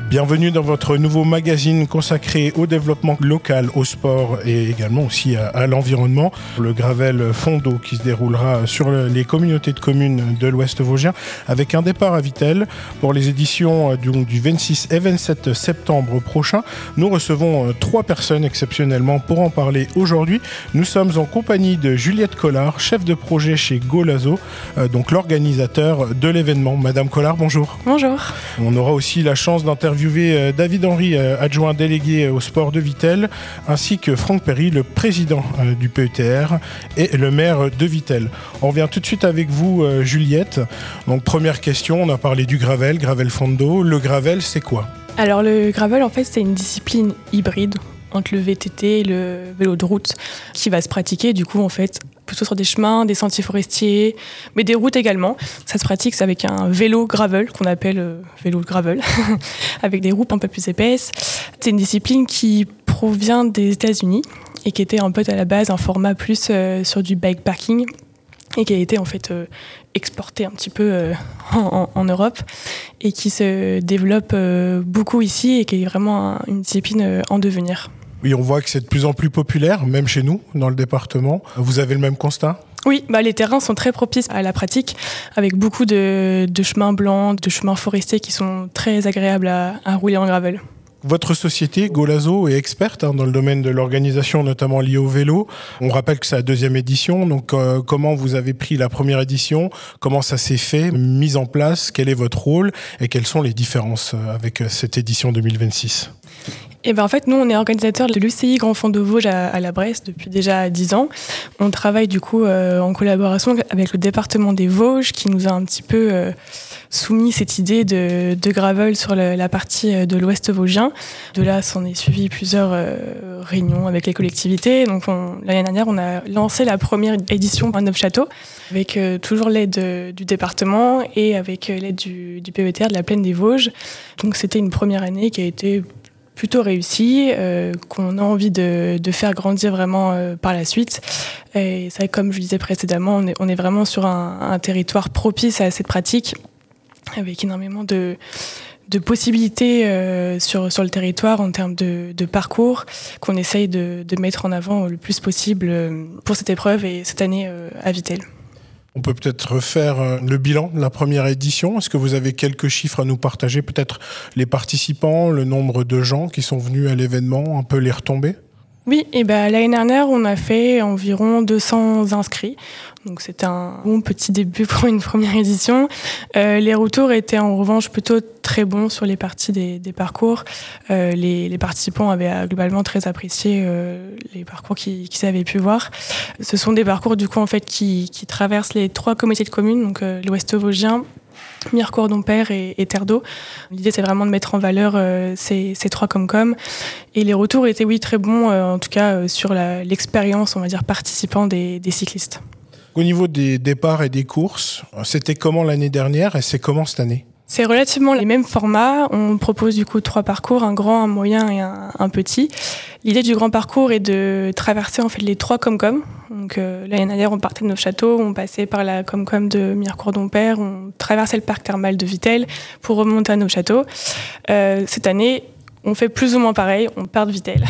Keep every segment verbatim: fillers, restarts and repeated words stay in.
Bienvenue dans votre nouveau magazine consacré au développement local, au sport et également aussi à, à l'environnement. Le Gravel Fondo qui se déroulera sur le, les communautés de communes de l'Ouest vosgien avec un départ à Vittel pour les éditions du, du vingt-six et vingt-sept septembre prochain. Nous recevons trois personnes exceptionnellement pour en parler aujourd'hui. Nous sommes en compagnie de Juliette Collard, chef de projet chez Golazo, euh, donc l'organisateur de l'événement. Madame Collard, bonjour. Bonjour. On aura aussi la chance d'interviewer David Henry, adjoint délégué au sport de Vittel, ainsi que Franck Perry, le président du P E T R et le maire de Vittel. On revient tout de suite avec vous, Juliette. Donc première question, on a parlé du gravel, Gravel Fondo. Le gravel, c'est quoi ? Alors le gravel, en fait, c'est une discipline hybride entre le V T T et le vélo de route qui va se pratiquer du coup en fait plutôt sur des chemins, des sentiers forestiers, mais des routes également. Ça se pratique avec un vélo gravel qu'on appelle euh, vélo de gravel, avec des roues un peu plus épaisses. C'est une discipline qui provient des États-Unis et qui était en fait à la base un format plus euh, sur du bikepacking et qui a été en fait euh, exporté un petit peu euh, en, en Europe et qui se développe euh, beaucoup ici et qui est vraiment un, une discipline euh, en devenir. Oui, on voit que c'est de plus en plus populaire, même chez nous, dans le département. Vous avez le même constat ? Oui, bah les terrains sont très propices à la pratique, avec beaucoup de, de chemins blancs, de chemins forestiers qui sont très agréables à, à rouler en gravel. Votre société, Golazo, est experte hein, dans le domaine de l'organisation, notamment liée au vélo. On rappelle que c'est la deuxième édition, donc euh, comment vous avez pris la première édition ? Comment ça s'est fait, mise en place ? Quel est votre rôle ? Et quelles sont les différences avec cette édition deux mille vingt-six ? Et ben en fait, nous, on est organisateur de l'U C I Grand Fondo Vosges à, à la Bresse depuis déjà dix ans. On travaille du coup euh, en collaboration avec le département des Vosges qui nous a un petit peu euh, soumis cette idée de, de gravel sur le, la partie de l'Ouest vosgien. De là, s'en est suivi plusieurs euh, réunions avec les collectivités. Donc on, l'année dernière, on a lancé la première édition à Neufchâteau avec euh, toujours l'aide de, du département et avec l'aide du, du P E T R de la Plaine des Vosges. Donc c'était une première année qui a été plutôt réussi, euh, qu'on a envie de, de faire grandir vraiment euh, par la suite. Et c'est vrai, comme je le disais précédemment, on est, on est vraiment sur un, un territoire propice à cette pratique, avec énormément de, de possibilités euh, sur, sur le territoire en termes de, de parcours, qu'on essaye de, de mettre en avant le plus possible pour cette épreuve et cette année euh, à Vittel. On peut peut-être refaire le bilan de la première édition. Est-ce que vous avez quelques chiffres à nous partager ? Peut-être les participants, le nombre de gens qui sont venus à l'événement, un peu les retombées ? Oui, et ben l'année dernière, on a fait environ deux cents inscrits. Donc c'était un bon petit début pour une première édition. Euh, les retours étaient en revanche plutôt très bons sur les parties des, des parcours. Euh, les, les participants avaient globalement très apprécié euh, les parcours qu'ils, qu'ils avaient pu voir. Ce sont des parcours du coup en fait qui, qui traversent les trois communautés de communes, donc euh, l'Ouest vosgien, Mirecourt-Dompère et, et Terre d'Eau. L'idée, c'est vraiment de mettre en valeur euh, ces, ces trois Comcom. Et les retours étaient, oui, très bons, euh, en tout cas, euh, sur la, l'expérience, on va dire, participant des, des cyclistes. Au niveau des départs et des courses, c'était comment l'année dernière et c'est comment cette année ? C'est relativement les mêmes formats. On propose du coup trois parcours, un grand, un moyen et un, un petit. L'idée du grand parcours est de traverser en fait les trois Comcom. Donc euh, l'année dernière, on partait de Neufchâteau, on passait par la Comcom de Mirecourt-Dompère, on traversait le parc thermal de Vittel pour remonter à Neufchâteau. Euh, cette année, on fait plus ou moins pareil, on part de Vittel.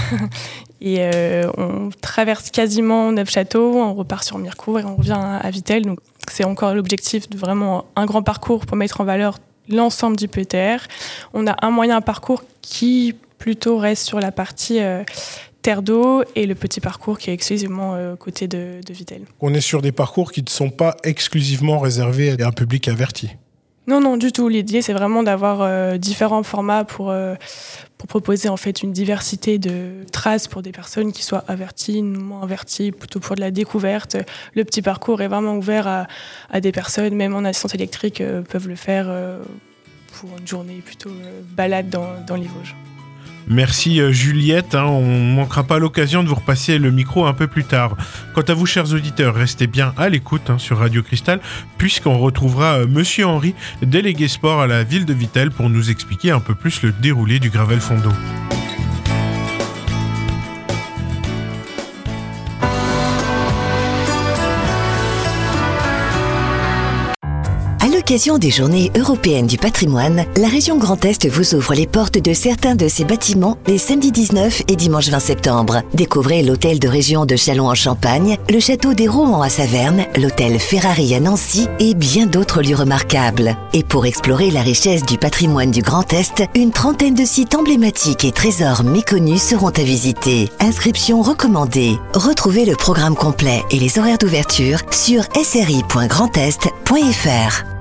Et euh, on traverse quasiment Neufchâteau, on repart sur Mirecourt et on revient à Vittel. Donc c'est encore l'objectif de vraiment un grand parcours pour mettre en valeur l'ensemble du P E T R. On a un moyen parcours qui plutôt reste sur la partie euh, Terre d'Eau et le petit parcours qui est exclusivement euh, côté de, de Vittel. On est sur des parcours qui ne sont pas exclusivement réservés à un public averti. Non, non, du tout. L'idée, c'est vraiment d'avoir euh, différents formats pour, euh, pour proposer en fait une diversité de traces pour des personnes qui soient averties, moins averties, plutôt pour de la découverte. Le petit parcours est vraiment ouvert à, à des personnes, même en assistance électrique, euh, peuvent le faire euh, pour une journée plutôt euh, balade dans, dans les Vosges. Merci Juliette, hein, on ne manquera pas l'occasion de vous repasser le micro un peu plus tard. Quant à vous, chers auditeurs, restez bien à l'écoute hein, sur Radio Cristal, puisqu'on retrouvera euh, Monsieur Henry, délégué sport à la ville de Vittel, pour nous expliquer un peu plus le déroulé du Gravel Fondo. l'occasion des Journées européennes du patrimoine, la région Grand Est vous ouvre les portes de certains de ses bâtiments les samedis dix-neuf et dimanche vingt septembre. Découvrez l'hôtel de région de Châlons-en-Champagne, le château des Rohan à Saverne, l'hôtel Ferrari à Nancy et bien d'autres lieux remarquables. Et pour explorer la richesse du patrimoine du Grand Est, une trentaine de sites emblématiques et trésors méconnus seront à visiter. Inscription recommandée. Retrouvez le programme complet et les horaires d'ouverture sur s r i point grand est point f r.